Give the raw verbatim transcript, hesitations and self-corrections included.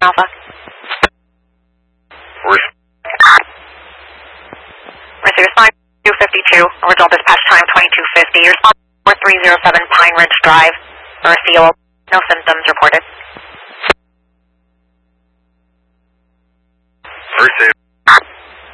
Alpha. Res- Mercy, respond two fifty-two, original dispatch time twenty-two fifty. Respond four three zero seven Pine Ridge Drive, or C O O, no symptoms reported.